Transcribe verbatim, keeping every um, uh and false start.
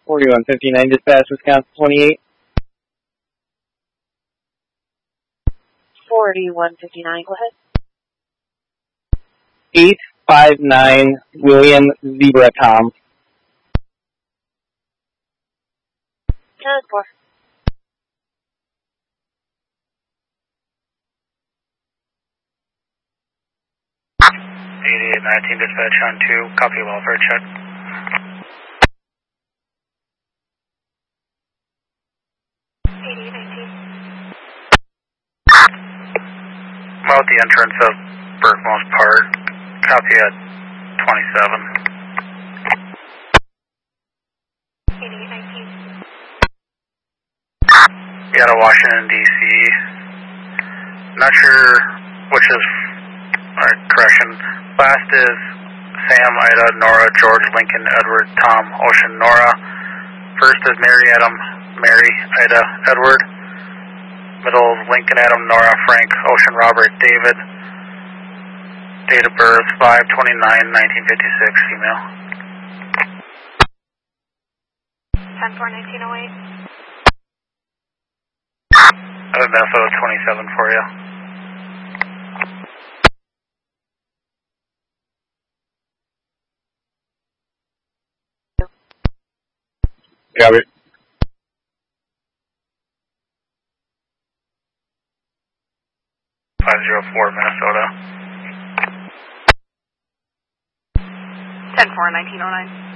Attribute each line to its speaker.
Speaker 1: forty-one fifty-nine, dispatch, Wisconsin twenty-eight.
Speaker 2: forty-one fifty-nine, go ahead.
Speaker 1: eight five nine, William Zebra Tom.
Speaker 2: ten four.
Speaker 3: eighty-eight nineteen, dispatch on two, copy welfare check.
Speaker 2: eighty-eight nineteen.
Speaker 3: I'm out the entrance of Bergmo's Park, copy at twenty-seven.
Speaker 2: eighty-eight nineteen.
Speaker 3: Yeah, to Washington, D C Not sure which is, alright, correction. Last is Sam, Ida, Nora, George, Lincoln, Edward, Tom, Ocean, Nora. First is Mary, Adam, Mary, Ida, Edward. Middle is Lincoln, Adam, Nora, Frank, Ocean, Robert, David. Date of birth five twenty-nine nineteen fifty-six, female.
Speaker 2: ten four nineteen oh eight.
Speaker 3: I have F O twenty-seven for you.
Speaker 1: Got it.
Speaker 3: five zero four, Minnesota.
Speaker 2: ten four nineteen oh nine.